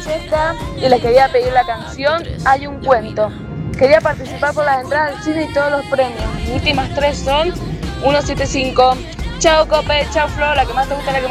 Francesca y les quería pedir la canción Hay un cuento. Quería participar por las entradas al cine y todos los premios. Mis últimas 3 son 175. Chao Cope, chao Flor, la que más te gusta, la que más